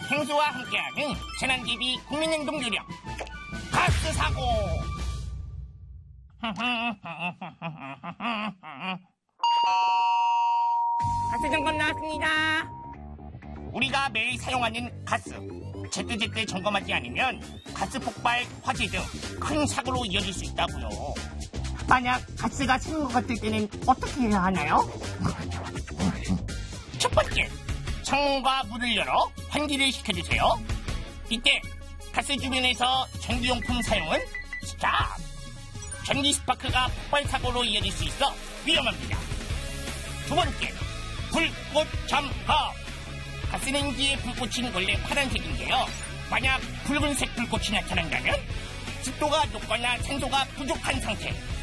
행수와 함께하는 재난대비 국민행동 요령 가스 사고. 가스 점검 나왔습니다. 우리가 매일 사용하는 가스 제때제때 점검하지 않으면 가스 폭발, 화재 등 큰 사고로 이어질 수 있다고요. 만약 가스가 새는 것 같을 때는 어떻게 해야 하나요? 첫 번째, 창문과 문을 열어 환기를 시켜주세요. 이때 가스 주변에서 전기용품 사용은 스탑! 전기 스파크가 폭발 사고로 이어질 수 있어 위험합니다. 두 번째, 불꽃 점검. 가스레인지의 불꽃은 원래 파란색인데요. 만약 붉은색 불꽃이 나타난다면 습도가 높거나 산소가 부족한 상태,